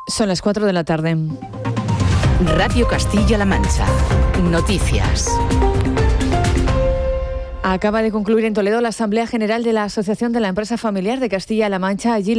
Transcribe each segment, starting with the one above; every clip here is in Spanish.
Son las 4 de la tarde. Radio Castilla-La Mancha. Noticias. Acaba de concluir en Toledo la Asamblea General de la Asociación de la Empresa Familiar de Castilla-La Mancha. Allí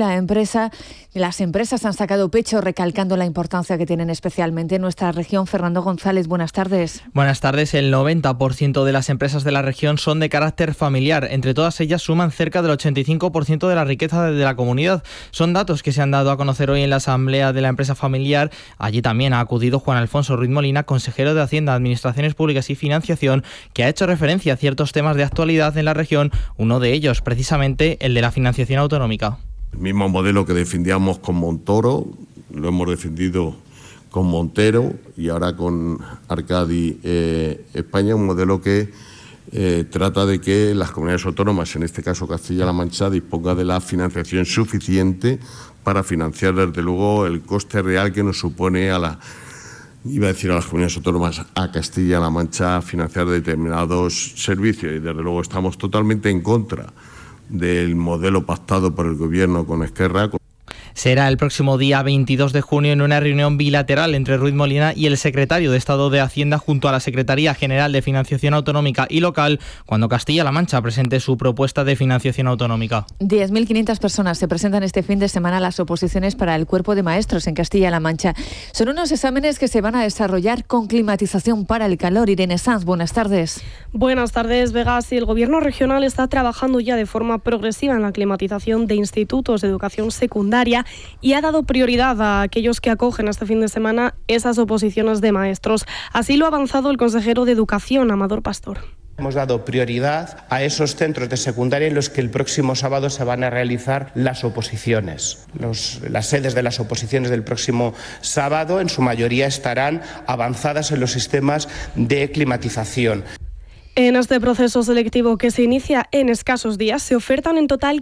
las empresas han sacado pecho recalcando la importancia que tienen especialmente en nuestra región. Fernando González, buenas tardes. Buenas tardes. El 90% de las empresas de la región son de carácter familiar. Entre todas ellas suman cerca del 85% de la riqueza de la comunidad. Son datos que se han dado a conocer hoy en la Asamblea de la Empresa Familiar. Allí también ha acudido Juan Alfonso Ruiz Molina, consejero de Hacienda, Administraciones Públicas y Financiación, que ha hecho referencia a ciertos temas de actualidad en la región, uno de ellos precisamente el de la financiación autonómica. El mismo modelo que defendíamos con Montoro, lo hemos defendido con Montero y ahora con Arcadi España, un modelo que trata de que las comunidades autónomas, en este caso Castilla-La Mancha, disponga de la financiación suficiente para financiar desde luego el coste real que nos supone a las comunidades autónomas, a Castilla-La Mancha, financiar determinados servicios, y desde luego estamos totalmente en contra del modelo pactado por el Gobierno con Esquerra. Será el próximo día 22 de junio en una reunión bilateral entre Ruiz Molina y el secretario de Estado de Hacienda junto a la Secretaría General de Financiación Autonómica y Local, cuando Castilla-La Mancha presente su propuesta de financiación autonómica. 10.500 personas se presentan este fin de semana a las oposiciones para el cuerpo de maestros en Castilla-La Mancha. Son unos exámenes que se van a desarrollar con climatización para el calor. Irene Sanz, buenas tardes. Buenas tardes, Vega. Sí, el Gobierno regional está trabajando ya de forma progresiva en la climatización de institutos de educación secundaria y ha dado prioridad a aquellos que acogen este fin de semana esas oposiciones de maestros. Así lo ha avanzado el consejero de Educación, Amador Pastor. Hemos dado prioridad a esos centros de secundaria en los que el próximo sábado se van a realizar las oposiciones. Las sedes de las oposiciones del próximo sábado en su mayoría estarán avanzadas en los sistemas de climatización. En este proceso selectivo que se inicia en escasos días, se ofertan en total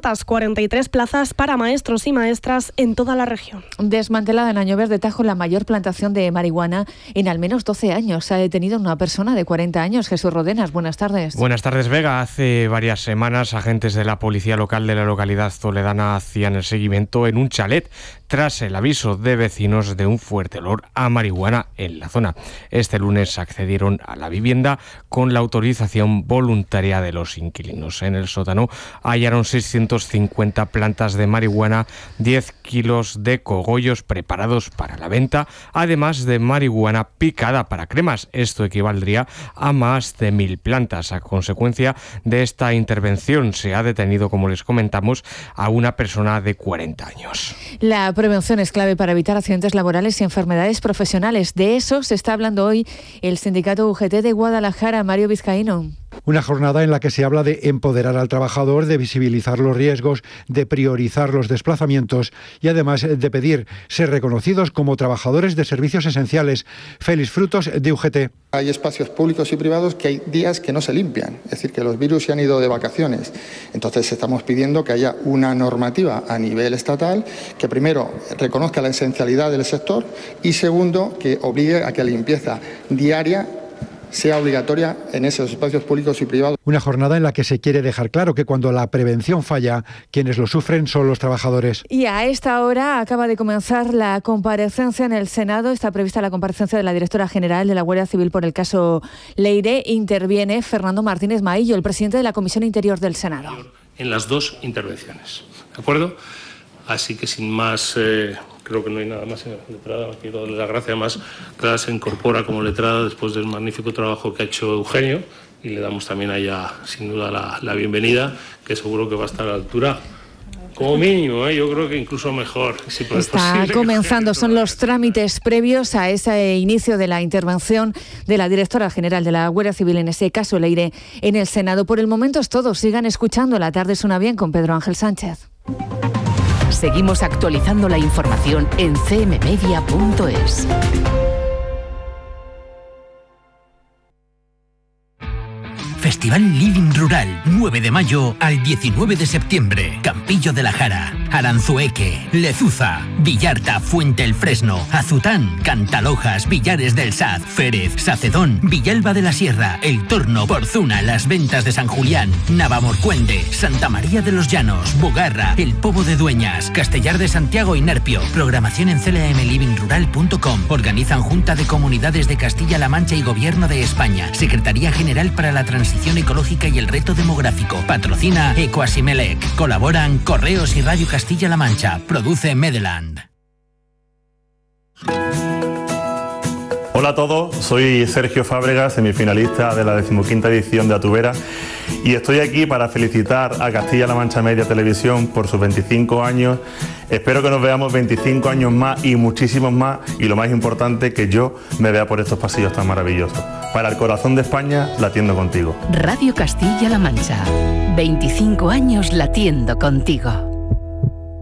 543 plazas para maestros y maestras en toda la región. Desmantelada en Añover de Tajo la mayor plantación de marihuana en al menos 12 años. Se ha detenido una persona de 40 años. Jesús Rodenas, buenas tardes. Buenas tardes, Vega. Hace varias semanas, agentes de la policía local de la localidad toledana hacían el seguimiento en un chalet tras el aviso de vecinos de un fuerte olor a marihuana en la zona. Este lunes accedieron a la vivienda con la autorización voluntaria de los inquilinos. En el sótano hallaron 650 plantas de marihuana, 10 kilos de cogollos preparados para la venta, además de marihuana picada para cremas. Esto equivaldría a más de 1.000 plantas. A consecuencia de esta intervención se ha detenido, como les comentamos, a una persona de 40 años. La prevención es clave para evitar accidentes laborales y enfermedades profesionales. De eso se está hablando hoy el sindicato UGT de Guadalajara. Mario Vizcaíno. Una jornada en la que se habla de empoderar al trabajador, de visibilizar los riesgos, de priorizar los desplazamientos y además de pedir ser reconocidos como trabajadores de servicios esenciales. Félix Frutos, de UGT. Hay espacios públicos y privados que hay días que no se limpian, es decir, que los virus se han ido de vacaciones. Entonces estamos pidiendo que haya una normativa a nivel estatal que primero reconozca la esencialidad del sector y segundo que obligue a que la limpieza diaria sea obligatoria en esos espacios públicos y privados. Una jornada en la que se quiere dejar claro que cuando la prevención falla, quienes lo sufren son los trabajadores. Y a esta hora acaba de comenzar la comparecencia en el Senado. Está prevista la comparecencia de la directora general de la Guardia Civil por el caso Leire. Interviene Fernando Martínez Maillo, el presidente de la Comisión Interior del Senado. En las dos intervenciones, ¿de acuerdo? Así que sin más, creo que no hay nada más, señora letrada. Quiero darle las gracias, además, Clara se incorpora como letrada después del magnífico trabajo que ha hecho Eugenio y le damos también a ella, sin duda, la bienvenida, que seguro que va a estar a la altura. Como mínimo, yo creo que incluso mejor. Si está comenzando, son los trámites previos a ese inicio de la intervención de la directora general de la Guardia Civil, en ese caso Leire, en el Senado. Por el momento es todo. Sigan escuchando La Tarde Suena Bien con Pedro Ángel Sánchez. Seguimos actualizando la información en cmmedia.es. Festival Living Rural, 9 de mayo al 19 de septiembre. Campillo de la Jara, Aranzueque, Lezuza, Villarta, Fuente el Fresno, Azután, Cantalojas, Villares del Saz, Férez, Sacedón, Villalba de la Sierra, El Torno, Porzuna, Las Ventas de San Julián, Navamorcuende, Santa María de los Llanos, Bogarra, El Pobo de Dueñas, Castellar de Santiago y Nerpio. Programación en clmlivingrural.com. Organizan Junta de Comunidades de Castilla-La Mancha y Gobierno de España. Secretaría General para la Transición Ecológica y el Reto Demográfico. Patrocina Ecoasimelec. Colaboran Correos y Radio Castilla-La Mancha. Produce Medeland. Hola a todos, soy Sergio Fábregas, semifinalista de la 15ª edición de Atubera, y estoy aquí para felicitar a Castilla-La Mancha Media Televisión por sus 25 años. Espero que nos veamos 25 años más y muchísimos más, y lo más importante, que yo me vea por estos pasillos tan maravillosos. Para el corazón de España, latiendo contigo. Radio Castilla-La Mancha, 25 años latiendo contigo.